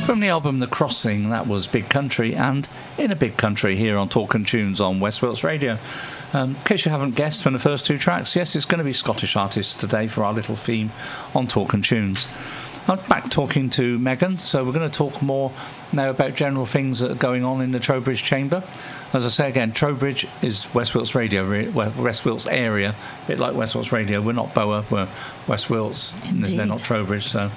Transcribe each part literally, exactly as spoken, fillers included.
From the album The Crossing, that was Big Country, and In a Big Country here on Talk and Tunes on West Wilts Radio. Um, in case you haven't guessed from the first two tracks, yes, it's going to be Scottish artists today for our little theme on Talk and Tunes. I'm back talking to Megan, so we're going to talk more now about general things that are going on in the Trowbridge Chamber. As I say again, Trowbridge is West Wilts Radio, West Wilts area, a bit like West Wilts Radio. We're not Boa, we're West Wilts, and they're not Trowbridge, so...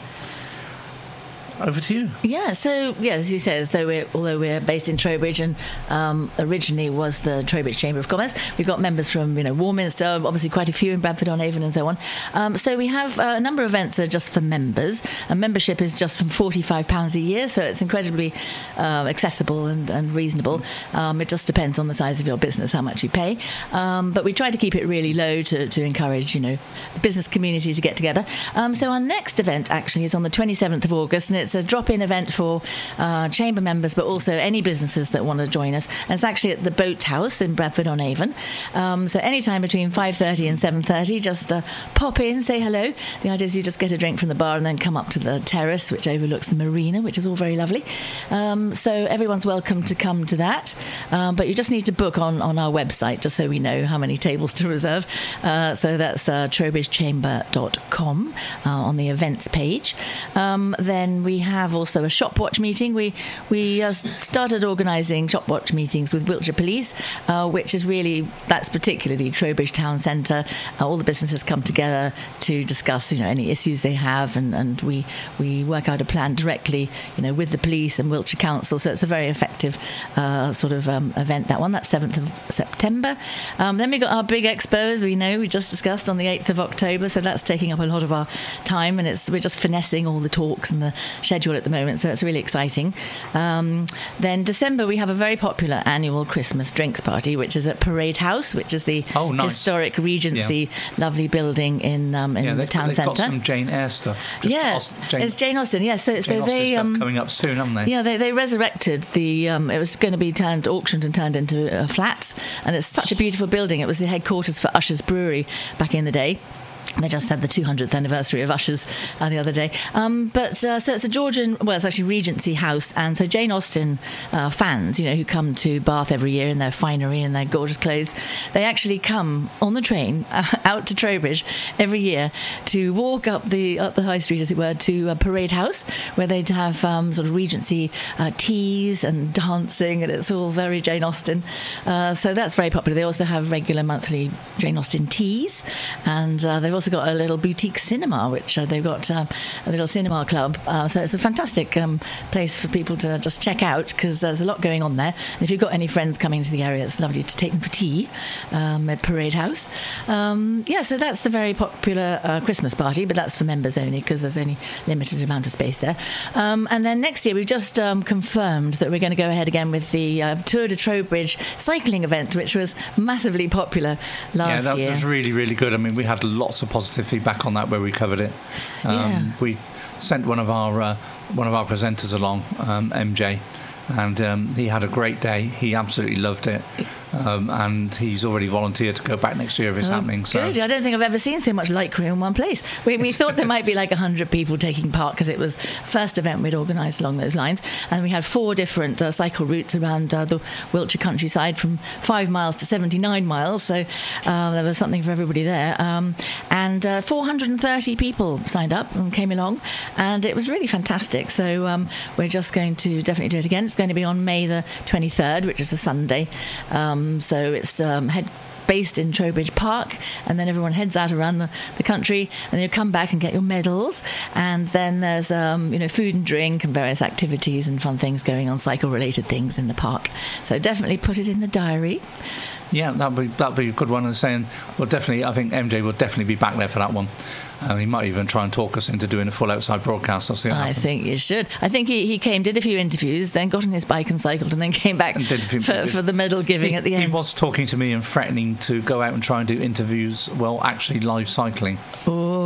Over to you. Yeah, so, yeah, as you say, as though we're, although we're based in Trowbridge and um, originally was the Trowbridge Chamber of Commerce, we've got members from, you know, Warminster, obviously quite a few in Bradford-on-Avon and so on. Um, so we have uh, a number of events that are just for members, and membership is just from forty-five pounds a year, so it's incredibly uh, accessible and, and reasonable. Um, it just depends on the size of your business, how much you pay. Um, but we try to keep it really low to, to encourage, you know, the business community to get together. Um, so our next event actually is on the twenty-seventh of August, and it's It's a drop-in event for uh, chamber members, but also any businesses that want to join us. And it's actually at the Boat House in Bradford-on-Avon. Um, so anytime between five thirty and seven thirty, just uh, pop in, say hello. The idea is you just get a drink from the bar and then come up to the terrace, which overlooks the marina, which is all very lovely. Um, so everyone's welcome to come to that. Um, but you just need to book on, on our website, just so we know how many tables to reserve. Uh, so that's uh, trowbridge chamber dot com uh, on the events page. Um, then we have also a shop watch meeting. We we uh, started organising shop watch meetings with Wiltshire Police, uh, which is really, that's particularly Trowbridge Town Centre. Uh, all the businesses come together to discuss, you know, any issues they have, and, and we we work out a plan directly, you know, with the police and Wiltshire Council. So it's a very effective uh, sort of um, event, that one. That's seventh of September. Um, then we got our big expos, we know, we just discussed, on the eighth of October. So that's taking up a lot of our time, and it's we're just finessing all the talks and the schedule at the moment, so it's really exciting. Um, then December, we have a very popular annual Christmas drinks party, which is at Parade House, which is the oh, nice. historic Regency, yeah. lovely building in um, in yeah, the town they've centre. Got some Jane Eyre stuff. Just yeah, Aust- Jane, it's Jane Austen. Yeah, so Jane so Austen they stuff um, coming up soon, haven't they? Yeah, they they resurrected the. Um, it was going to be turned auctioned and turned into uh, flats, and it's such a beautiful building. It was the headquarters for Usher's Brewery back in the day. They just had the two hundredth anniversary of Usher's uh, the other day. Um, but uh, so it's a Georgian, well, it's actually Regency House. And so Jane Austen uh, fans, you know, who come to Bath every year in their finery and their gorgeous clothes, they actually come on the train uh, out to Trowbridge every year to walk up the up the high street, as it were, to uh, Parade House, where they'd have um, sort of Regency uh, teas and dancing, and it's all very Jane Austen. Uh, so that's very popular. They also have regular monthly Jane Austen teas, and uh, they've also got a little boutique cinema, which uh, they've got uh, a little cinema club. Uh, so it's a fantastic um, place for people to just check out, because there's a lot going on there. And if you've got any friends coming to the area, it's lovely to take them for tea um, at Parade House. Um, yeah, so that's the very popular uh, Christmas party, but that's for members only, because there's only limited amount of space there. Um, and then next year, we've just um, confirmed that we're going to go ahead again with the uh, Tour de Trowbridge cycling event, which was massively popular last year. Yeah, that year. was really, really good. I mean, we had lots of positive feedback on that where we covered it. Um, yeah. We sent one of our uh, one of our presenters along, um, M J, and um, he had a great day. He absolutely loved it. Um, and he's already volunteered to go back next year if it's oh, happening. So. Good. I don't think I've ever seen so much lycra in one place. We, we thought there might be like one hundred people taking part, because it was the first event we'd organised along those lines. And we had four different uh, cycle routes around uh, the Wiltshire countryside, from five miles to seventy-nine miles. So uh, there was something for everybody there. Um, and uh, four hundred thirty people signed up and came along. And it was really fantastic. So um, we're just going to definitely do it again. It's going to be on May the twenty-third, which is a Sunday. Um, so it's um, head based in Trowbridge Park, and then everyone heads out around the, the country, and you come back and get your medals. And then there's um, you know food and drink and various activities and fun things going on, cycle related things in the park. So definitely put it in the diary. Yeah, that'll be that'll be a good one. And saying, well, definitely, I think M J will definitely be back there for that one. Um, he might even try and talk us into doing a full outside broadcast. I'll see what I happens. think you should. I think he, he came, did a few interviews, then got on his bike and cycled, and then came back And did a few for, interviews. for the medal giving he, at the end. He was talking to me and threatening to go out and try and do interviews, well, actually live cycling. Oh,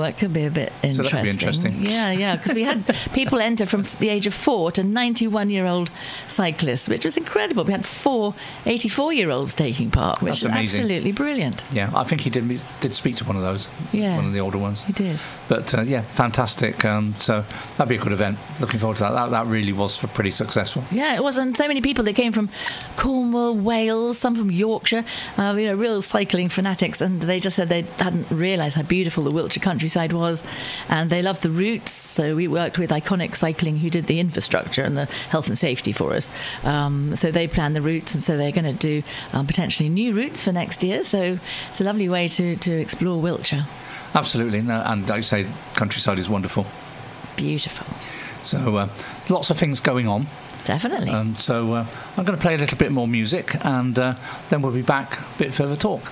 that could be a bit interesting. So that could be interesting. Yeah, yeah, because we had people enter from the age of four to ninety-one-year-old cyclists, which was incredible. We had four eighty-four-year-olds taking part, which That's is amazing. Absolutely brilliant. Yeah, I think he did did speak to one of those, yeah. one of the older ones. He did. But, uh, yeah, fantastic. Um, so that'd be a good event. Looking forward to that. That, that really was pretty successful. Yeah, it was. And so many people that came from Cornwall, Wales, some from Yorkshire, uh, you know, real cycling fanatics, and they just said they hadn't realised how beautiful the Wiltshire countryside was, and they loved the routes. So we worked with Iconic Cycling, who did the infrastructure and the health and safety for us. Um, so they planned the routes, and so they're going to do um, potentially new routes for next year. So it's a lovely way to, to explore Wiltshire. Absolutely. No, and like I say, countryside is wonderful. Beautiful. So uh, lots of things going on. Definitely. Um, so uh, I'm going to play a little bit more music, and uh, then we'll be back a bit further talk.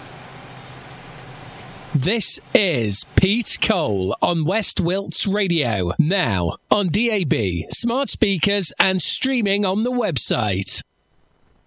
This is Pete Cole on West Wilts Radio, now on D A B, smart speakers and streaming on the website.